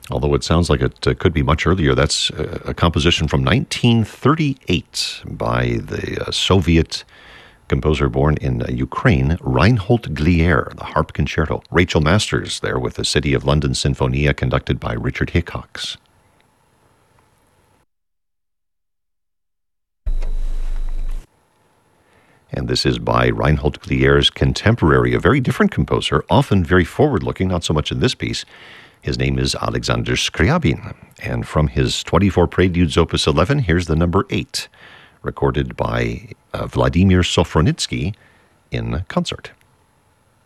Although it sounds like it could be much earlier. That's a composition from 1938 by the Soviet composer born in Ukraine, Reinhold Glier, the Harp Concerto. Rachel Masters there with the City of London Sinfonia conducted by Richard Hickox. And this is by Reinhold Glier's contemporary, a very different composer, often very forward-looking, not so much in this piece. His name is Alexander Scriabin. And from his 24 Preludes Opus 11, here's the number 8, recorded by Vladimir Sofronitsky in concert.